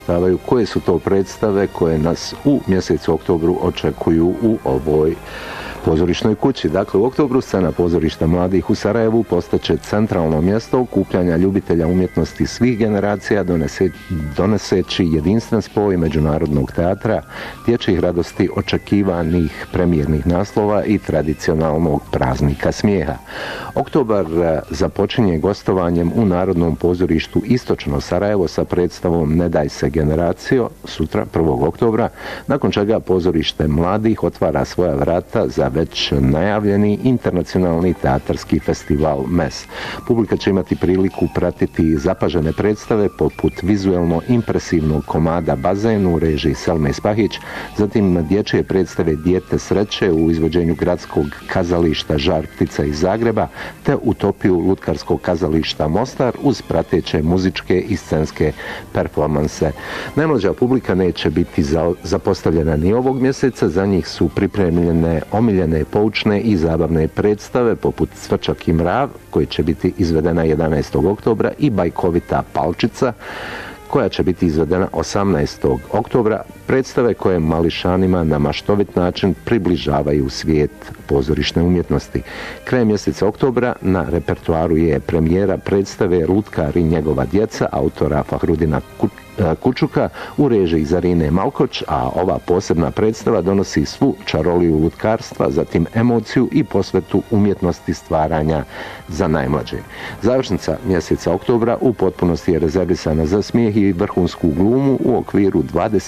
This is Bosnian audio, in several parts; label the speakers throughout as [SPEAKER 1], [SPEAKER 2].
[SPEAKER 1] koje su to predstave koje nas u mjesecu oktobru očekuju u ovoj pozorišnoj kući. Dakle, u oktobru scena Pozorišta mladih u Sarajevu postaće centralno mjesto okupljanja ljubitelja umjetnosti svih generacija, doneseći jedinstven spoj međunarodnog teatra, dječjih radosti, očekivanih premijernih naslova i tradicionalnog praznika smijeha. Oktobar započinje gostovanjem u Narodnom pozorištu Istočno Sarajevo sa predstavom Ne daj se generacijo, sutra 1. oktobra, nakon čega Pozorište mladih otvara svoja vrata za već najavljeni internacionalni teatarski festival MES. Publika će imati priliku pratiti zapažene predstave poput vizuelno impresivnog komada Bazen u režiji Selme Spahić, zatim dječje predstave Dijete sreće u izvođenju Gradskog kazališta Žar ptica iz Zagreba, te Utopiju Lutkarskog kazališta Mostar uz prateće muzičke i scenske performanse. Najmlađa publika neće biti zapostavljena ni ovog mjeseca, za njih su pripremljene omiljene poučne i zabavne predstave poput Cvrčak i mrav, koji će biti izvedena 11. oktobra, i Bajkovita palčica, koja će biti izvedena 18. oktobra, predstave koje mališanima na maštovit način približavaju svijet pozorišne umjetnosti. Krajem mjeseca oktobra na repertoaru je premijera predstave Lutkar i njegova djeca autora Fahrudina Kučuka u režiji Zarine Malkoč, a ova posebna predstava donosi svu čaroliju lutkarstva, zatim emociju i posvetu umjetnosti stvaranja za najmlađe. Završnica mjeseca oktobra u potpunosti je rezervisana za smijeh i vrhunsku glumu u okviru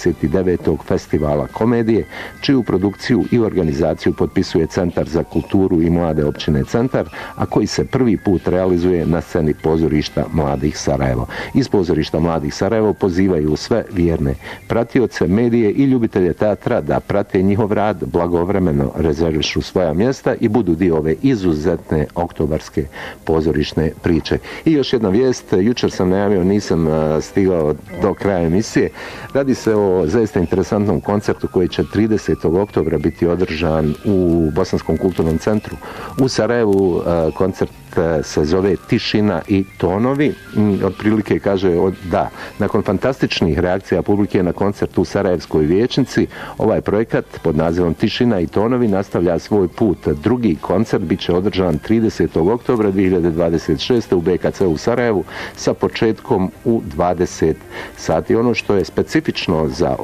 [SPEAKER 1] 29. festivala komedije, čiju produkciju i organizaciju potpisuje Centar za kulturu i mlade općine Centar, a koji se prvi put realizuje na sceni Pozorišta mladih Sarajevo. Iz Pozorišta mladih Sarajevo pozivaju sve vjerne pratioce, medije i ljubitelje teatra da prate njihov rad, blagovremeno rezervišu svoja mjesta i budu dio ove izuzetne oktobarske pozorišne priče. I još jedna vijest, jučer sam najavio, nisam stigao do kraja emisije. Radi se o zaista interesantnom koncertu koji će 30. oktobra biti održan u Bosanskom kulturnom centru u Sarajevu. Koncert se zove Tišina i tonovi. Otprilike kaže da, nakon fantastičnih reakcija publike na koncertu u Sarajevskoj vijećnici, ovaj projekat pod nazivom Tišina i tonovi nastavlja svoj put. Drugi koncert bit će održan 30. oktobra 2026. u BKC u Sarajevu sa početkom u 20 sati. Ono što je specifično za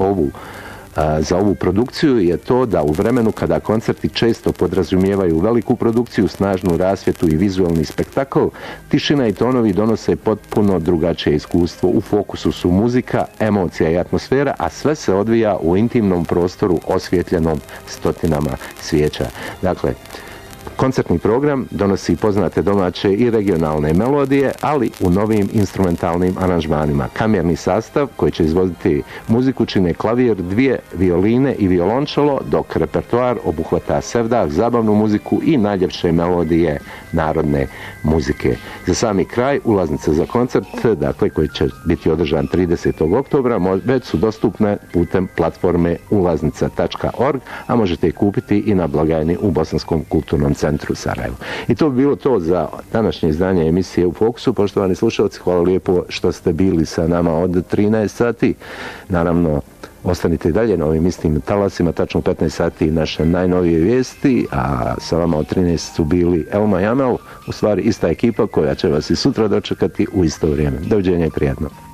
[SPEAKER 1] ovu produkciju je to da u vremenu kada koncerti često podrazumijevaju veliku produkciju, snažnu rasvjetu i vizualni spektakl, Tišina i tonovi donose potpuno drugačije iskustvo. U fokusu su muzika, emocija i atmosfera, a sve se odvija u intimnom prostoru osvjetljenom stotinama svijeća. Dakle, koncertni program donosi poznate domaće i regionalne melodije, ali u novim instrumentalnim aranžmanima. Kamerni sastav koji će izvoditi muziku čine klavir, 2 violine i violončelo, dok repertoar obuhvata sevdah, zabavnu muziku i najljepše melodije narodne muzike. Za sami kraj, ulaznice za koncert, dakle, koji će biti održan 30. oktobra, već su dostupne putem platforme ulaznica.org, a možete ih kupiti i na blagajni u Bosanskom kulturnom centru Sarajevo. I to bi bilo to za današnje izdanje emisije U fokusu. Poštovani slušalci, hvala lijepo što ste bili sa nama od 13 sati. Naravno, ostanite i dalje na ovim istim talasima, tačno 15 sati naše najnovije vijesti, a sa vama od 13 su bili Elma i Amel, u stvari ista ekipa koja će vas i sutra dočekati u isto vrijeme. Doviđenja i prijatno.